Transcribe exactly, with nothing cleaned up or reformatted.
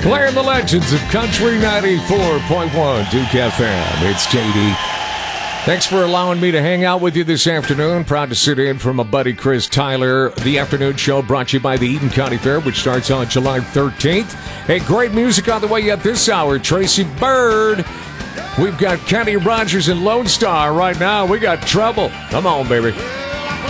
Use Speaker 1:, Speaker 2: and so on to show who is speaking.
Speaker 1: Playing the legends of Country ninety-four point one Duke F M. It's J D. Thanks for allowing me to hang out with you this afternoon. Proud to sit in for my buddy Chris Tyler. The afternoon show brought to you by the Eaton County Fair, which starts on July thirteenth. Hey, great music on the way at this hour. Tracy Byrd. We've got Kenny Rogers and Lone Star right now. We got trouble. Come on, baby.